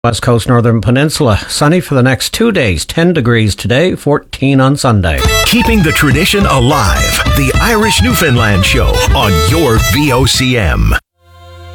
West Coast Northern Peninsula. Sunny for the next 2 days. 10 degrees today, 14 on Sunday. Keeping the tradition alive. The Irish Newfoundland Show on your VOCM.